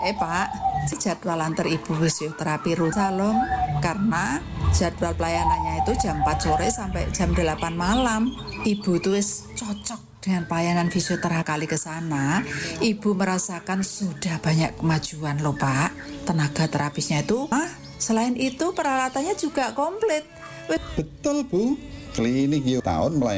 Pak, jadwal antar ibu fisioterapi Salom karena jadwal pelayanannya itu jam 4 sore sampai jam 8 malam. Ibu tuh cocok dengan pelayanan fisioterapi. Kali ke sana, ibu merasakan sudah banyak kemajuan loh Pak. Tenaga terapisnya itu, selain itu peralatannya juga komplit. Betul Bu, klinik tahun melayani